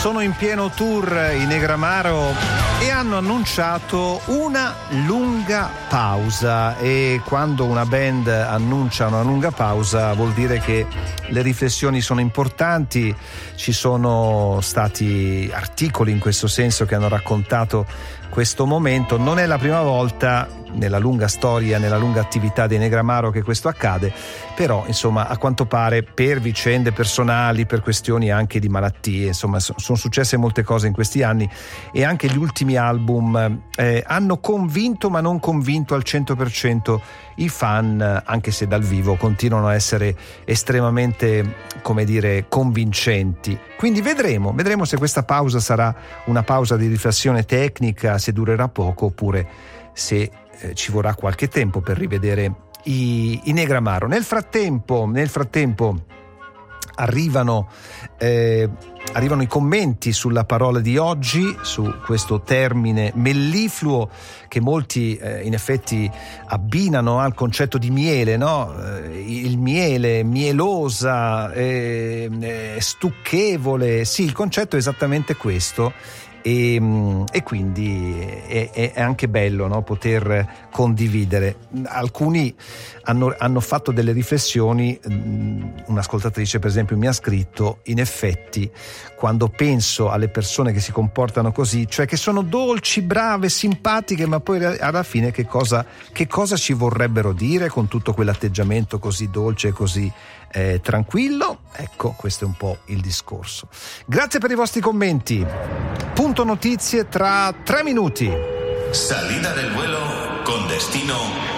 Sono in pieno tour i Negramaro e hanno annunciato una lunga pausa, e quando una band annuncia una lunga pausa vuol dire che le riflessioni sono importanti. Ci sono stati articoli in questo senso che hanno raccontato questo momento. Non è la prima volta nella lunga storia, nella lunga attività dei Negramaro che questo accade, però insomma a quanto pare per vicende personali, per questioni anche di malattie, insomma sono successe molte cose in questi anni, e anche gli ultimi album hanno convinto ma non convinto al 100% i fan, anche se dal vivo continuano a essere estremamente, come dire, convincenti. Quindi vedremo se questa pausa sarà una pausa di riflessione tecnica, se durerà poco, oppure se ci vorrà qualche tempo per rivedere i Negramaro. Nel frattempo arrivano i commenti sulla parola di oggi, su questo termine mellifluo che molti in effetti abbinano al concetto di miele, no? Il miele, mielosa, stucchevole. Sì, il concetto è esattamente questo. E quindi è anche bello, no? Poter condividere. Alcuni hanno fatto delle riflessioni. Un'ascoltatrice per esempio mi ha scritto: in effetti quando penso alle persone che si comportano così, cioè che sono dolci, brave, simpatiche, ma poi alla fine che cosa ci vorrebbero dire con tutto quell'atteggiamento così dolce e così tranquillo? Ecco, questo è un po' il discorso. Grazie per i vostri commenti. Punto notizie tra 3 minuti. Salida del vuelo con destino